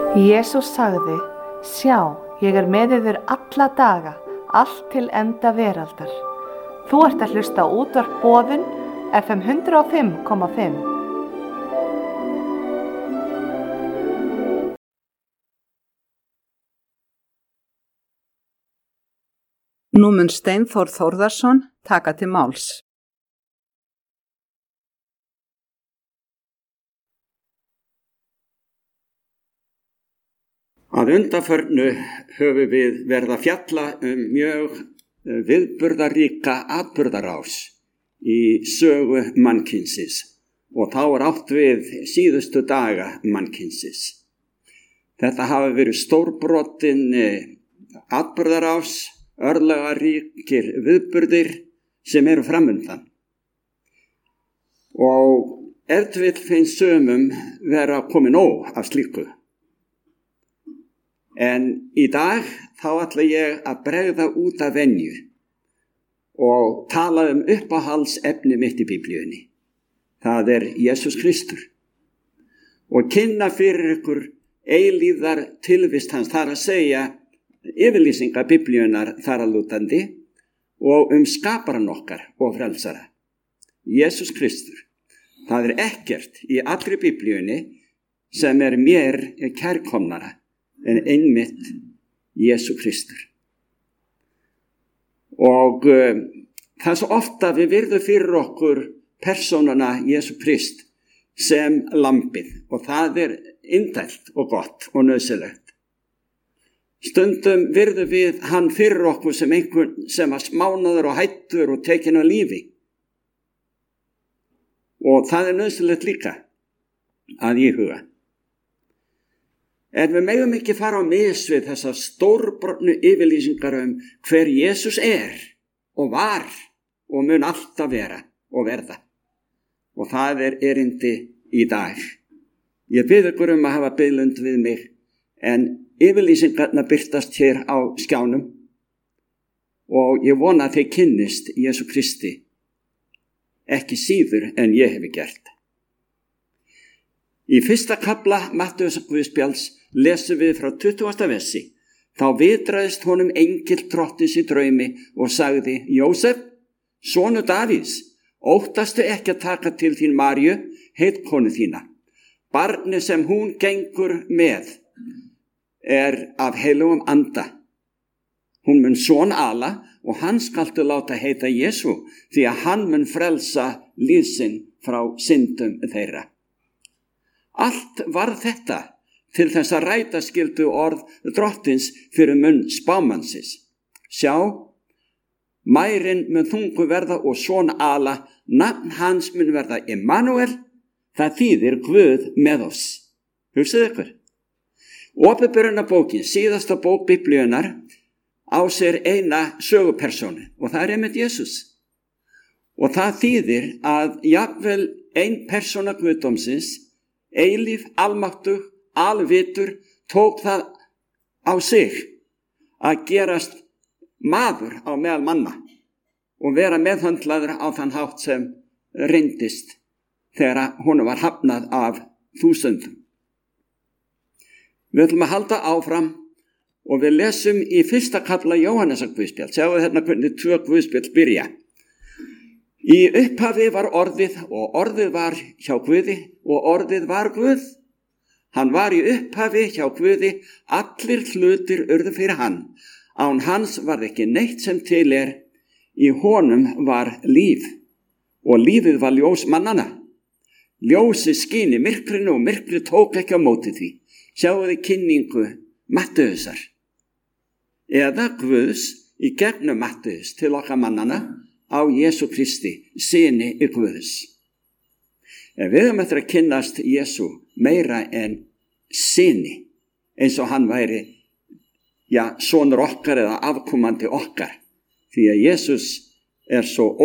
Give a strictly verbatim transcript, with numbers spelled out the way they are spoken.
Jesús sagði, sjá, ég er með yður alla daga, allt til enda veraldar. Þú ert að hlusta á útvarp Boðun, F M hundrað og fimm komma fimm. Nú mun Steinþór Þórðarson taka til máls. Að undanförnu höfum við verið að fjalla um mjög viðburðaríka atburðarás í sögu mannkynsins og þá er átt við síðustu daga mannkynsins. Þetta hafa verið stórbrotin atburðarás, örlagaríkir viðburðir sem eru framundan. Og ef til vill finnst sumum vera komið nóg af slíku. En í dag þá ætla ég að bregða út af venju og tala um uppáhaldsefni mitt í Biblíunni. Það er Jesús Kristur. Og kynna fyrir ykkur eilífðar tilvist hans, þar að segja yfirlýsingar Biblíunnar þar að lútandi og um skaparan okkar og frelsara. Jesús Kristur. Það er ekkert í allri Biblíunni sem er mér kærkomnara en einmitt Jesú Kristur. Og uh, það er svo ofta við virðum fyrir okkur persónuna Jesú Krist sem lambið og það er indælt og gott og nauðsynlegt. Stundum virðum við hann fyrir okkur sem einhvern sem var smánaður og hættur og tekinn á lífi. Og það er nauðsynlegt líka að íhuga. En við megum ekki fara á mis við þessar stórbrotnu yfirlýsingar um hver Jesús er og var og mun alltaf vera og verða. Og það er erindi í dag. Ég bið ykkur um að hafa biðlund við mig, en yfirlýsingarna birtast hér á skjánum og ég vona að þeir kynnist Jesú Kristi ekki síður en ég hefi gert. Í fyrsta kafla Mattheusarguðspjalls lesum við frá tuttugasta versi. Þá vitraðist honum engill drottins í draumi og sagði, Jósef, sonu Davíðs, óttastu ekki að taka til þín Maríu, heitkonu þína. Barnið sem hún gengur með er af heilugum anda. Hún mun son ala og hann skaltu láta heita Jesú, því að hann mun frelsa líf sinn frá syndum þeirra. Allt var þetta til þess að ræta skyldu orð drottins fyrir munn spámannsins. Sjá, mærin mun þungu verða og son ala, nafn hans mun verða Immanuel, það þýðir Guð með oss. Hugsið ykkur. Opinberunarbókin, síðasta bók Biblíunnar, á sér eina sögupersónu og það er einmitt Jesús. Og það þýðir að jafnvel ein persóna Guðdómsins, eilíf, almáttug, alvitur, tók það á sig að gerast maður á meðal manna og vera meðhöndlaður á þann hátt sem reyndist þegar honum var hafnað af þúsundum. Við ætlum að halda áfram og við lesum í fyrsta kafla Jóhannesarguðspjalls. Sjáu hérna hvernig tvö guðspjall byrja. Í upphafi var orðið og orðið var hjá Guði og orðið var Guð. Hann var í upphafi hjá Guði, allir hlutir urðu fyrir hann. Án hans var ekki neitt sem til er, í honum var líf og lífið var ljós mannana. Ljósið skín í myrkrinu og myrkrið tók ekki á móti því. Sjáu þið kynningu Mattheusar eða Guðs í gegnum Mattheus til okkar mannana á Jesú Kristi, syni í Guðs. En við höfum eftir að kynnast Jesú meira en syni, eins og hann væri, já, sonur okkar eða afkomandi okkar, því að Jesús er svo